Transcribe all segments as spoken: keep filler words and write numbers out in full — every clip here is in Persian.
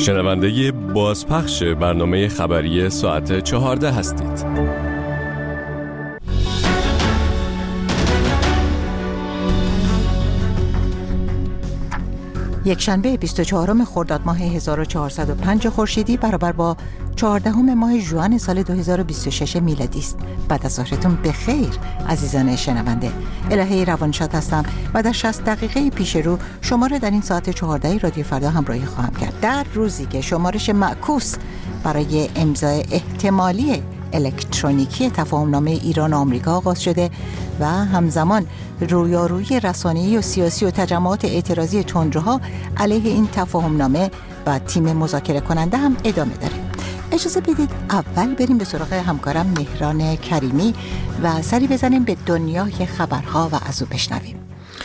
شنونده بازپخش برنامه خبری ساعت چهارده هستید. یکشنبه بیست و چهارم خرداد ماه هزار و چهارصد و پنج خورشیدی برابر با چهاردهم ماه ژوئن سال دو هزار و بیست و شش میلادی است. بعد از ظهرتون بخیر عزیزان شنونده. الهی روانشاد هستم و در شصت دقیقه پیش رو شما را در این ساعت چهارده رادیو فردا همراهی خواهم کرد. در روزی که شمارش معکوس برای امضای احتمالی الکترونیکی تفاهمنامه ایران و آمریکا آغاز شده و همزمان رویارویی رسانه‌ای و سیاسی و تجمعات اعتراضی تندروها علیه این تفاهمنامه و تیم مذاکره کننده هم ادامه داره. اجازه بدید اول بریم به سراغ همکارم مهران کریمی و سری بزنیم به دنیای خبرها و از او بشنویم.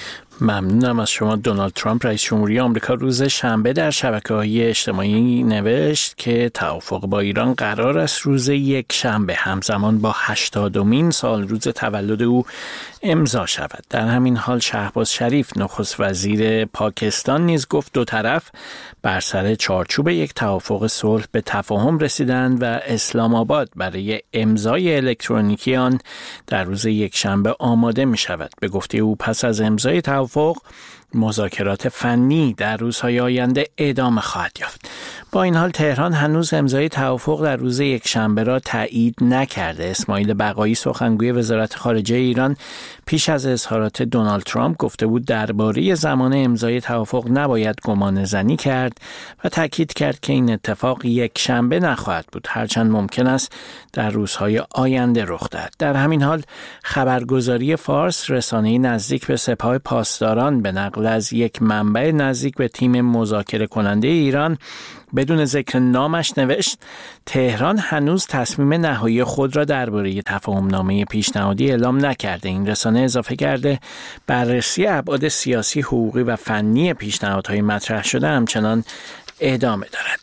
ممنونم از شما. دونالد ترامپ رئیس جمهوری آمریکا روز شنبه در شبکه‌های اجتماعی نوشت که توافق با ایران قرار است روز یک شنبه همزمان با هشتادمین سال روز تولد او امضا شود. در همین حال شهباز شریف نخست وزیر پاکستان نیز گفت دو طرف بر سر چارچوب یک توافق صلح به تفاهم رسیدند و اسلام آباد برای امضای الکترونیکی آن در روز یک شنبه آماده می شود. به گفته او پس از امضای توافق مذاکرات فنی در روزهای آینده ادامه خواهد یافت. با این حال تهران هنوز امضای توافق در روز یکشنبه را تایید نکرده. اسماعیل بقایی سخنگوی وزارت خارجه ایران پیش از اظهارات دونالد ترامپ گفته بود درباره زمان امضای توافق نباید گمان زنی کرد و تاکید کرد که این اتفاق یکشنبه نخواهد بود، هرچند ممکن است در روزهای آینده رخ دهد. در همین حال خبرگزاری فارس رسانه‌ای نزدیک به سپاه پاسداران به نقل از یک منبع نزدیک به تیم مذاکره کننده ایران بدون ذکر نامش نوشت تهران هنوز تصمیم نهایی خود را درباره تفاهمنامه پیشنهادی اعلام نکرده. این رسانه اضافه کرده بررسی ابعاد سیاسی، حقوقی و فنی پیشنهادهای مطرح شده همچنان ادامه دارد.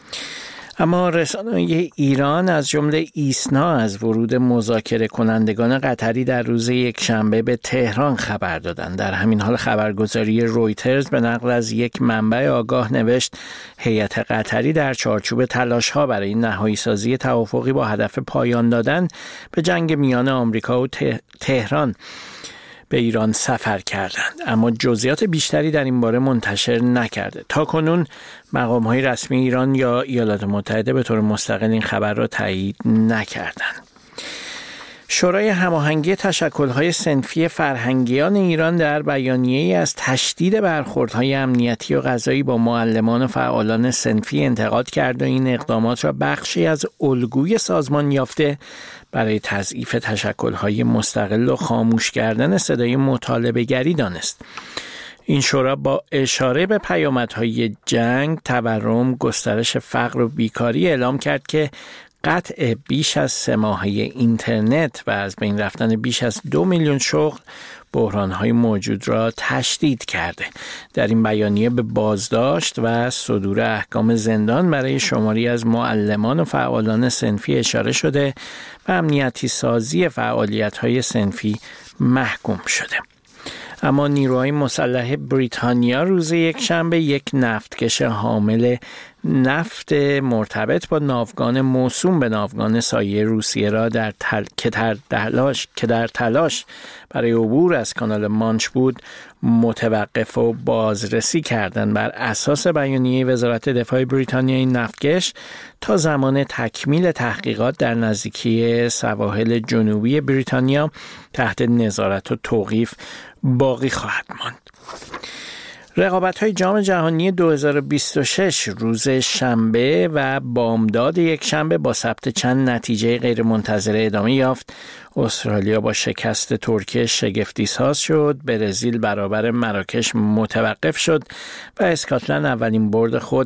اما رسانه ایران از جمله ایسنا از ورود مذاکره کنندگان قطری در روز یکشنبه به تهران خبر دادند. در همین حال خبرگزاری رویترز به نقل از یک منبع آگاه نوشت هیئت قطری در چارچوب تلاش‌ها برای نهایی سازی توافقی با هدف پایان دادن به جنگ میان آمریکا و تهران به ایران سفر کردند، اما جزئیات بیشتری در این باره منتشر نکرده. تاکنون مقام‌های رسمی ایران یا ایالات متحده به طور مستقل این خبر را تایید نکردند. شورای هماهنگی تشکل‌های صنفی فرهنگیان ایران در بیانیه‌ای از تشدید برخوردهای امنیتی و قضایی با معلمان و فعالان صنفی انتقاد کرد و این اقدامات را بخشی از الگوی سازمان یافته برای تضعیف تشکل‌های مستقل و خاموش کردن صدای مطالبه‌گری دانست. این شورا با اشاره به پیامدهای جنگ، تورم، گسترش فقر و بیکاری اعلام کرد که قطع بیش از سه ماهه اینترنت و از بین رفتن بیش از دو میلیون شغل بحران‌های موجود را تشدید کرده. در این بیانیه به بازداشت و صدور احکام زندان برای شماری از معلمان و فعالان صنفی اشاره شده و امنیتی سازی فعالیت‌های صنفی محکوم شده. اما نیروهای مسلح بریتانیا روز یکشنبه یک نفتکش حامل نفت مرتبط با ناوگان موسوم به ناوگان سایه روسیه را در تل... که در تلاش که در تلاش برای عبور از کانال مانچ بود متوقف و بازرسی کردند. بر اساس بیانیه وزارت دفاع بریتانیا این نفتکش تا زمان تکمیل تحقیقات در نزدیکی سواحل جنوبی بریتانیا تحت نظارت و توقیف باقی خواهد ماند. رقابت‌های جام جهانی دو هزار و بیست و شش روز شنبه و بامداد یک شنبه با ثبت چند نتیجه غیرمنتظره ادامه یافت. استرالیا با شکست ترکیه شگفتی‌ساز شد، برزیل برابر مراکش متوقف شد و اسکاتلند اولین برد خود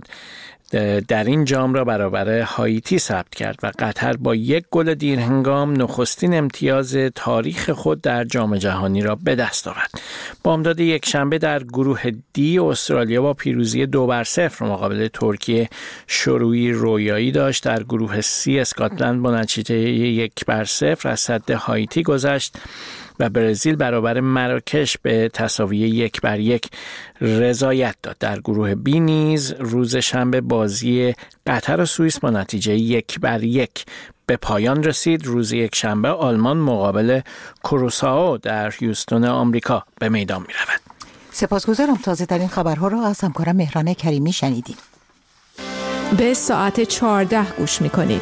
در این جام را برابر هایتی ثبت کرد و قطر با یک گل دیرهنگام نخستین امتیاز تاریخ خود در جام جهانی را به دست آورد. بامداد یک شنبه در گروه دی استرالیا با پیروزی دو بر صفر مقابل ترکیه شروعی رویایی داشت. در گروه سی اسکاتلند با نتیجه یک بر صفر از سد هایتی گذشت و برزیل برابر مراکش به تساوی یک بر یک رضایت داد. در گروه بی نیز روز شنبه بازی قطر و سوئیس با نتیجه یک بر یک به پایان رسید. روز یک شنبه آلمان مقابل کروسائو در هیوستون آمریکا به میدان می رود. سپاسگزارم. تازه ترین خبرها را از همکارم مهران کریمی شنیدیم. به ساعت چهارده گوش می کنید.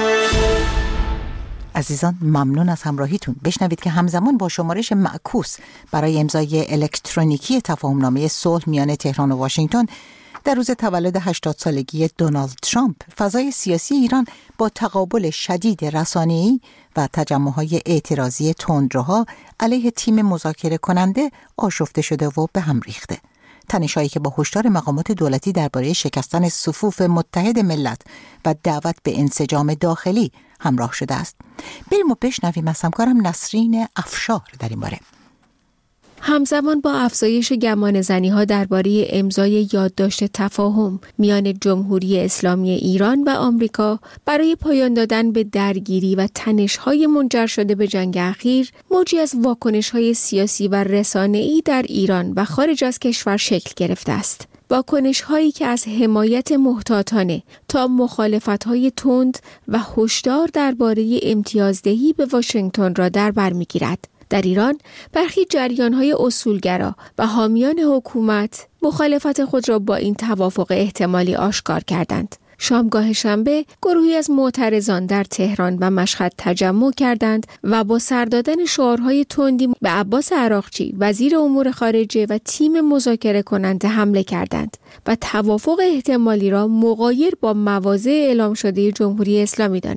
عزیزان ممنون از همراهیتون. بشنوید که همزمان با شمارش معکوس برای امضای الکترونیکی تفاهمنامه صلح میان تهران و واشنگتن در روز تولد هشتاد سالگی دونالد ترامپ، فضای سیاسی ایران با تقابل شدید رسانه‌ای و تجمع‌های اعتراضی تندروها علیه تیم مذاکره کننده آشفته شده و به هم ریخته. تنش‌هایی که با هشدار مقامات دولتی درباره شکستن صفوف متحد ملت و دعوت به انسجام داخلی همراه شده است. بریم و بشنویم از همکارم نسرین افشار در این باره. همزمان با افزایش گمانه‌زنی‌ها درباره امضای یادداشت تفاهم میان جمهوری اسلامی ایران و آمریکا برای پایان دادن به درگیری و تنش‌های منجر شده به جنگ اخیر، موجی از واکنش‌های سیاسی و رسانه‌ای در ایران و خارج از کشور شکل گرفته است. واکنش‌هایی که از حمایت محتاطانه تا مخالفت‌های تند و هشدار درباره امتیازدهی به واشنگتن را در بر می‌گیرد. در ایران برخی جریان‌های اصولگرا و حامیان حکومت مخالفت خود را با این توافق احتمالی آشکار کردند. شامگاه شنبه گروهی از معترضان در تهران و مشهد تجمع کردند و با سر دادن شعارهای تندی به عباس عراقچی وزیر امور خارجه و تیم مذاکره کننده حمله کردند و توافق احتمالی را مغایر با مواضع اعلام شده جمهوری اسلامی دانستند.